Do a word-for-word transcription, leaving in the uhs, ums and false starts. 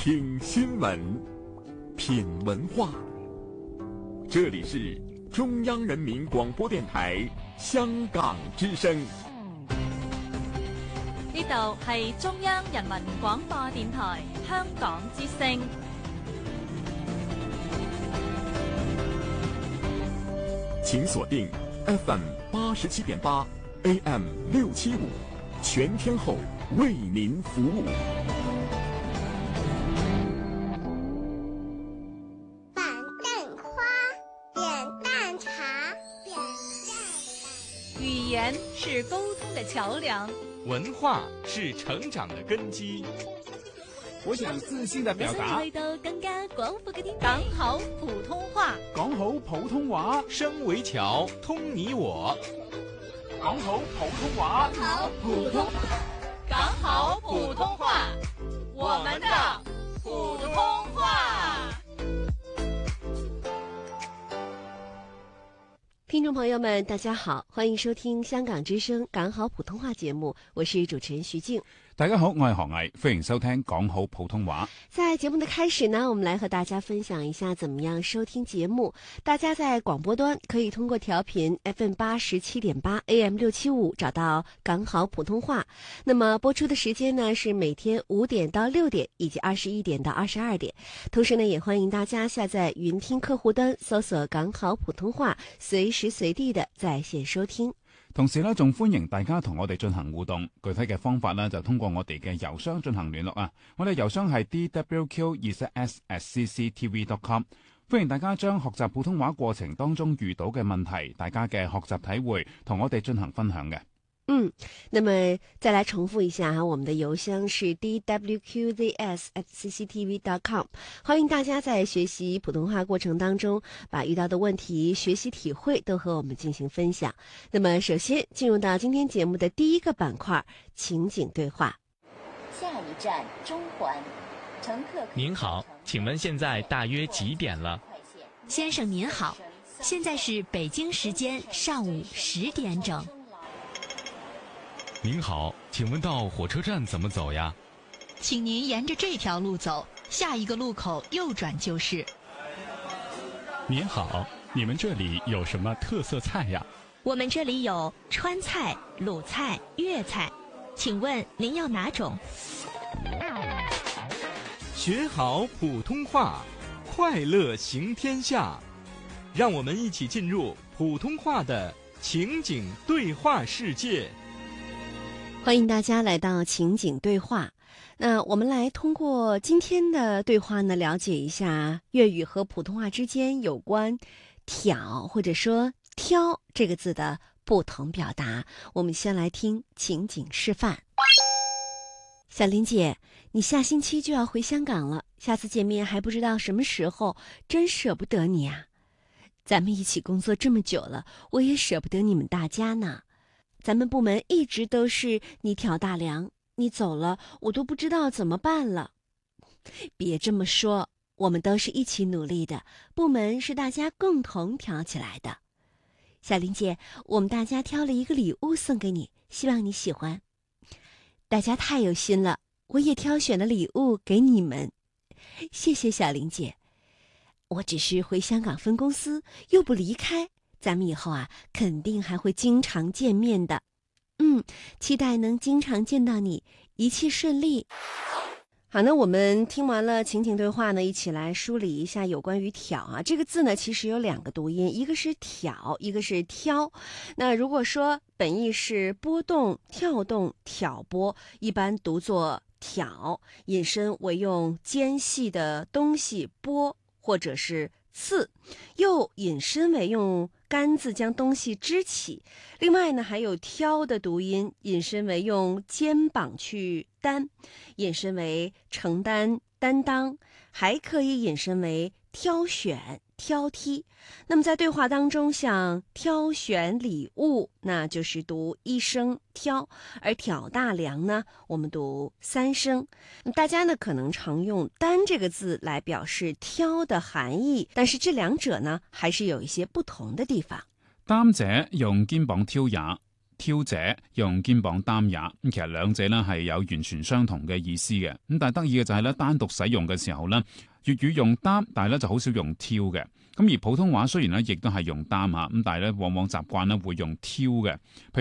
听新闻，品文化。这里是中央人民广播电台香港之聲。 呢度係中央人民廣播電台香港之聲。 請鎖定 F M 八十七點八 A M 六七五，全天候為您服務。 板凳花，扁担茶，扁担。 語言是溝通的橋樑， 文化是成長的根基。 我想自信的表達， 去到更加廣闊嘅天地。講好普通話， 講好普通話， 聲為橋，通你我。 講好普通話， 講好普通，講好普通話，我們的普通話。 聽眾朋友們，大家好，歡迎收聽香港之聲講好普通話節目，我是主持人徐靜。 大家好，我係何毅，歡迎收聽講好普通話。 在節目的開始呢，我們來和大家分享一下怎麼樣收聽節目。大家在廣播端可以通過調頻 F M 八十七點八 A M 六七五找到講好普通話。那麼播出的時間呢是每天五點到六點，以及二十一點到二十二點。同時呢，也歡迎大家下載雲聽客戶端，搜索講好普通話，隨時隨地的在線收聽。 同時咧，仲歡迎大家同我哋進行互動。具體嘅方法呢，就通過我哋嘅郵箱進行聯絡啊。我哋郵箱係 d w q 二十 s at c c t v dot com。歡迎大家將學習普通話過程當中遇到嘅問題，大家嘅學習體會，同我哋進行分享嘅。 嗯，那麼再來重複一下哈，我們的郵箱是 d w q z s at c c t v dot com。歡迎大家在學習普通話過程當中，把遇到的問題、學習體會都和我們進行分享。那麼首先進入到今天節目的第一個板塊，情景對話。 下一站中環，乘客。 您好，請問現在大約幾點了？ 先生您好，現在是北京時間上午十點整。 您好，請問到火車站怎麼走呀？ 請您沿着這條路走，下一個路口右轉就是。 您好，你們這裡有什麼特色菜呀？ 我們這裡有川菜、魯菜、粵菜，請問您要哪種？ 學好普通話，快樂行天下。讓我們一起進入普通話的情景對話世界。 歡迎大家來到情景對話。那我們來通過今天的對話呢，了解一下粵語和普通話之間有關挑或者說挑這個字的不同表達。我們先來聽情景示範。小林姐，你下星期就要回香港了，下次見面還不知道什麼時候，真捨不得你啊。咱們一起工作這麼久了，我也捨不得你們大家呢。咱們部門一直都是你挑大梁，你走了，我都不知道怎麼辦了。別這麼說，我們都是一起努力的，部門是大家共同挑起來的。小林姐，我們大家挑了一個禮物送給你，希望你喜歡。大家太有心了，我也挑選了禮物給你們。謝謝小林姐，我只是回香港分公司，又不離開。咱們以後啊，肯定還會經常見面的。嗯，期待能經常見到你，一切順利。好，那我們聽完了情景對話呢，一起來梳理一下有關於挑啊。這個字呢，其實有兩個讀音，一個是挑，一個是挑。那如果說本意是撥動、跳動、挑撥，一般讀作挑，引申為用尖細的東西撥，或者是刺，又引申為用杆子將東西支起。另外呢，還有挑的讀音，引申為用肩膀去擔，引申為承擔、擔當，還可以引申為挑選、挑剔。那麼在對話當中，像挑選禮物，那就是讀一聲挑，而挑大梁呢，我們讀三聲。大家呢可能常用擔這個字來表示挑的含義，但是這兩者呢還是有一些不同的地方。 擔者用肩膀挑也， 挑者，用肩膀擔也。咁其實兩者呢係有完全相同嘅意思嘅。咁但係得意嘅就係咧，單獨使用嘅時候呢，粵語用擔，但係咧就好少用挑嘅。咁而普通話雖然咧亦都係用擔吓，咁但係咧往往習慣咧會用挑嘅。譬